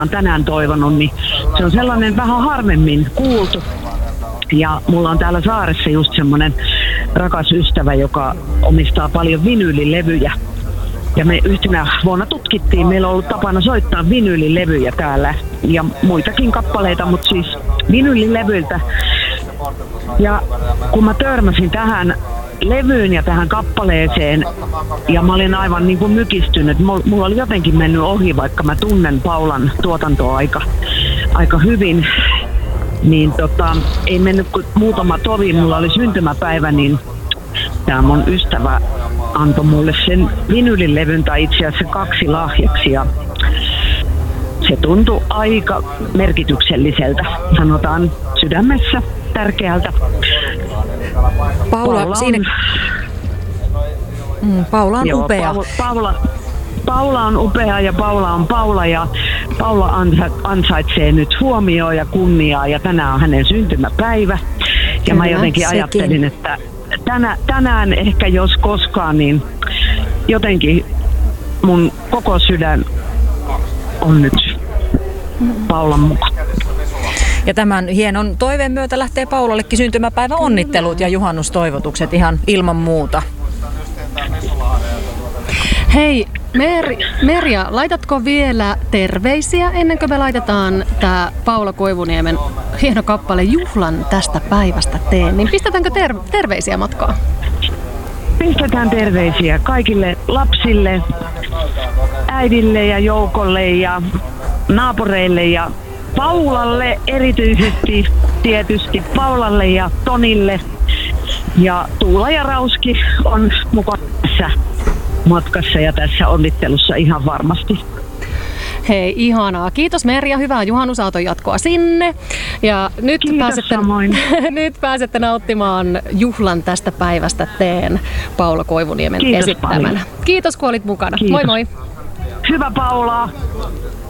tänään toivonut, niin se on sellainen vähän harvemmin kuultu. Ja mulla on täällä saaressa just semmoinen rakas ystävä, joka omistaa paljon vinyylilevyjä. Ja me yhtenä vuonna tutkittiin, meillä on ollut tapana soittaa vinyylilevyjä täällä ja muitakin kappaleita, mutta siis vinyylilevyiltä. Ja kun mä törmäsin tähän levyyn ja tähän kappaleeseen ja mä olin aivan niin kuin mykistynyt. Mulla oli jotenkin mennyt ohi, vaikka mä tunnen Paulan tuotantoa aika hyvin. Niin ei mennyt kuin muutama tovi, mulla oli syntymäpäivä, niin tää mun ystävä antoi mulle sen vinylilevyn tai itse asiassa 2 lahjaksi ja se tuntui aika merkitykselliseltä, sanotaan sydämessä tärkeältä. Paula on joo, upea. Paula on upea ja Paula on Paula ja Paula ansaitsee nyt huomioon ja kunniaa ja tänään on hänen syntymäpäivä. Ja kyllä, mä jotenkin ajattelin, että tänään ehkä jos koskaan, niin jotenkin mun koko sydän on nyt Paulan mukaan. Ja tämän hienon toiveen myötä lähtee Paulallekin syntymäpäivän onnittelut ja juhannustoivotukset ihan ilman muuta. Hei, Merja, laitatko vielä terveisiä ennen kuin me laitetaan tämä Paula Koivuniemen hieno kappale Juhlan tästä päivästä teen? Niin pistetäänkö terveisiä matkaan? Pistetään terveisiä kaikille lapsille, äidille ja Joukolle ja naapureille ja Paulalle erityisesti, tietysti Paulalle ja Tonille. Ja Tuula ja Rauski on mukana tässä matkassa ja tässä onnittelussa ihan varmasti. Hei, ihanaa. Kiitos Merja, hyvää juhannusaaton jatkoa sinne. Ja nyt pääsette nauttimaan Juhlan tästä päivästä teen Paula Koivuniemen esittämänä. Kiitos kun olit mukana. Kiitos. Moi moi. Hyvä Paula.